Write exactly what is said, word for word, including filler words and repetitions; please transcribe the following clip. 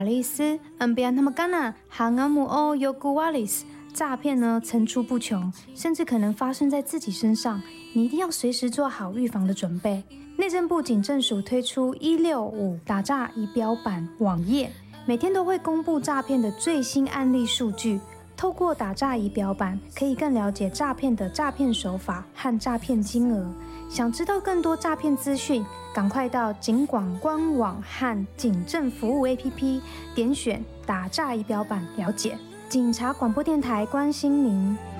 瓦利斯，嗯，别他们干呐，航阿姆欧尤古瓦利斯，诈骗呢层出不穷，甚至可能发生在自己身上，你一定要随时做好预防的准备。内政部警政署推出一六五打诈仪表板网页，每天都会公布诈骗的最新案例数据。透过打诈仪表板，可以更了解诈骗的诈骗手法和诈骗金额。想知道更多诈骗资讯，赶快到警广官网和警政服务 A P P 点选打诈仪表板了解。警察广播电台关心您。